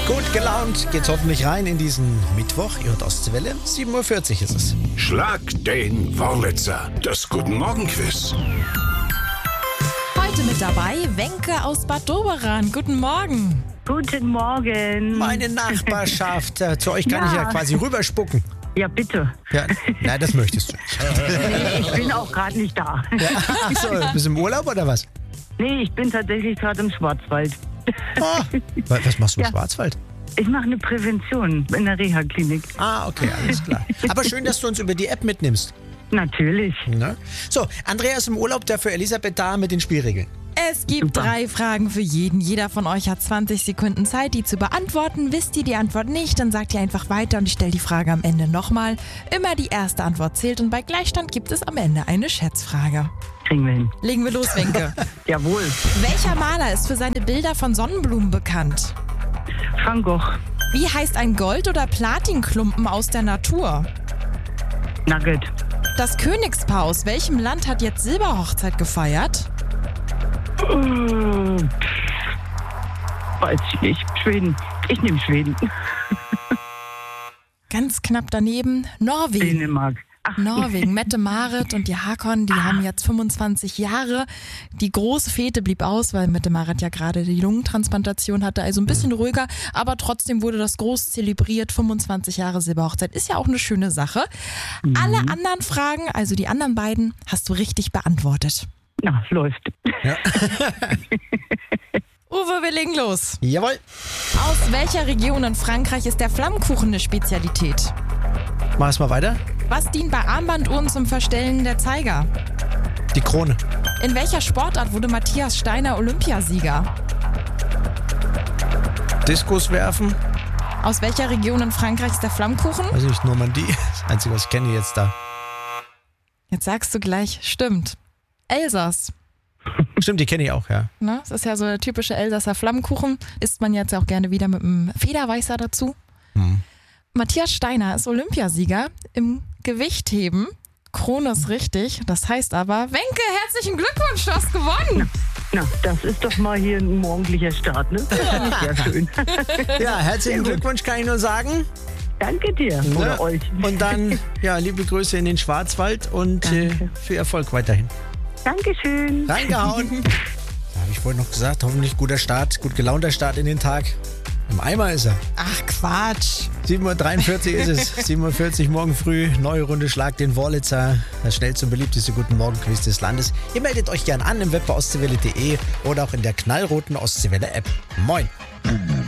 Gut gelaunt geht's hoffentlich rein in diesen Mittwoch. Ihr hört Ostwelle, 7.40 Uhr ist es. Schlag den Wurlitzer, das Guten Morgen Quiz. Heute mit dabei Wenke aus Bad Doberan. Guten Morgen. Guten Morgen. Meine Nachbarschaft, zu euch kann ich ja quasi rüberspucken. Ja, bitte. Ja, nein, das möchtest du nicht. Nee, ich bin auch gerade nicht da. Ja, ach so, bist du im Urlaub oder was? Nee, ich bin tatsächlich gerade im Schwarzwald. Ah, was machst du im Ja. Schwarzwald? Ich mache eine Prävention in der Reha-Klinik. Ah, okay, alles klar. Aber schön, dass du uns über die App mitnimmst. Natürlich. Ne? So, Andreas im Urlaub, dafür Elisabeth da mit den Spielregeln. Es gibt 3 Fragen für jeden. Jeder von euch hat 20 Sekunden Zeit, die zu beantworten. Wisst ihr die Antwort nicht, dann sagt ihr einfach weiter und ich stelle die Frage am Ende nochmal. Immer die erste Antwort zählt und bei Gleichstand gibt es am Ende eine Schätzfrage. Kriegen wir hin. Legen wir los, Wenke. Jawohl. Welcher Maler ist für seine Bilder von Sonnenblumen bekannt? Van Gogh. Wie heißt ein Gold- oder Platinklumpen aus der Natur? Nugget. Das Königspaar aus welchem Land hat jetzt Silberhochzeit gefeiert? Weiß ich nicht. Schweden. Ich nehme Schweden. Ganz knapp daneben Norwegen. Dänemark. Ach, Norwegen, Mette-Marit und die Hakon, die haben jetzt 25 Jahre. Die große Fete blieb aus, weil Mette-Marit ja gerade die Lungentransplantation hatte, also ein bisschen ruhiger, aber trotzdem wurde das groß zelebriert. 25 Jahre Silberhochzeit ist ja auch eine schöne Sache. Alle anderen Fragen, also die anderen beiden, hast du richtig beantwortet. na, läuft. Uwe, wir legen los. Jawohl. Aus welcher Region in Frankreich ist der Flammkuchen eine Spezialität? Mach es mal weiter. Was dient bei Armbanduhren zum Verstellen der Zeiger? Die Krone. In welcher Sportart wurde Matthias Steiner Olympiasieger? Diskus werfen. Aus welcher Region in Frankreich ist der Flammkuchen? Weiß nicht, Normandie. Das Einzige, was ich kenne jetzt da. Jetzt sagst du gleich, stimmt. Elsass. Stimmt, die kenne ich auch, ja. Ne? Das ist ja so der typische Elsasser Flammkuchen. Isst man jetzt auch gerne wieder mit einem Federweißer dazu. Matthias Steiner ist Olympiasieger im Gewichtheben. Krone ist richtig. Das heißt aber, Wenke, herzlichen Glückwunsch, du hast gewonnen. Na, das ist doch mal hier ein morgendlicher Start, ne? Das finde ich sehr schön. Ja, herzlichen Glückwunsch kann ich nur sagen. Danke dir. Oder Ne? euch. Und dann, ja, liebe Grüße in den Schwarzwald und Danke. viel Erfolg weiterhin. Dankeschön. Reingehauen. Da habe ich vorhin noch gesagt, hoffentlich guter Start, gut gelaunter Start in den Tag. Im Eimer ist er. Ach Quatsch. 7.43 Uhr ist es. 7.40 Uhr morgen früh. Neue Runde Schlag den Wurlitzer. Das schnellste und beliebteste Guten Morgen-Quiz des Landes. Ihr meldet euch gern an im Web bei ostseewelle.de oder auch in der knallroten Ostseewelle-App. Moin.